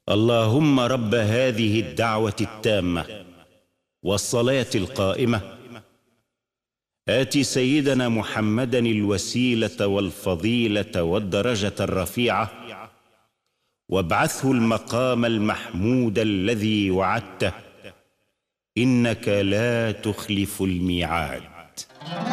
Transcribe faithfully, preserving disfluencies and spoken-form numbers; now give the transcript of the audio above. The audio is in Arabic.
اللهم رب هذه الدعوة التامة والصلاة القائمة آت سيدنا محمدا الوسيلة والفضيلة والدرجة الرفيعة وابعثه المقام المحمود الذي وعدته إنك لا تخلف الميعاد.